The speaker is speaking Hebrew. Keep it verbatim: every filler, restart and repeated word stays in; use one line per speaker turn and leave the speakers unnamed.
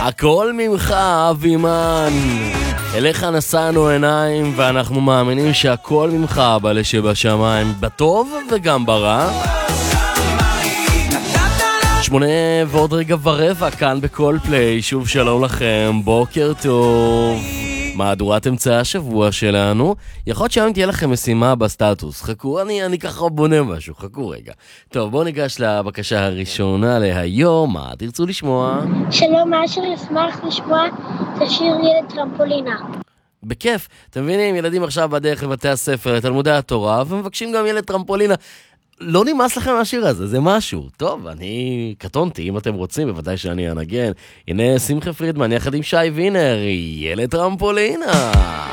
הכל ממך אבימן. אליך נשאנו עיניים ואנחנו מאמינים שהכל ממך אבא שבשמיים, בטוב וגם ברע. שמונה ועוד רגע ורבע כאן בכל פליי, שוב שלום לכם, בוקר טוב. מהדורת אמצע השבוע שלנו. יכול להיות שהיום תהיה לכם משימה בסטטוס. חכו, אני, אני ככה בונה משהו, חכו רגע. טוב, בואו ניגש לבקשה הראשונה להיום. מה תרצו לשמוע?
שלום, אשר ישמח לשמוע את השיר ילד טרמפולינה.
בכיף. אתם מבינים, ילדים עכשיו בדרך לבתי הספר, לתלמודי התורה, ומבקשים גם ילד טרמפולינה. לא נמאס לכם מהשיר הזה, זה משהו. טוב, אני קטונתי, אם אתם רוצים, בוודאי שאני אנגן. הנה שמחה פרידמן, יחד עם שי וינר, ילד טרמפולינה.